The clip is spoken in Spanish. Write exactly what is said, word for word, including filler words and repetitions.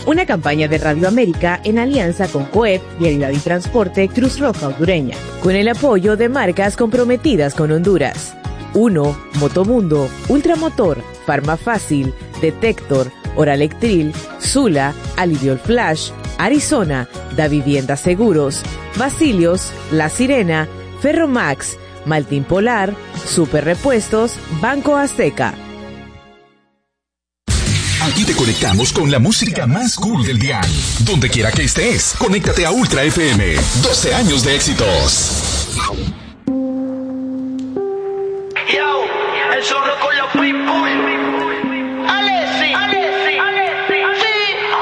Una campaña de Radio América en alianza con COEP, Vialidad y Transporte, Cruz Roja Hondureña, con el apoyo de marcas comprometidas con Honduras. uno. Motomundo, Ultramotor, Farmafácil, Detector, Oralectril, Zula, Aliviol Flash, Arizona, Da Vivienda Seguros, Basilios, La Sirena, Ferromax, Maltín Polar, Super Repuestos, Banco Azteca. Aquí te conectamos con la música más cool del dial. Donde quiera que estés, conéctate a Ultra F M. doce años de éxitos.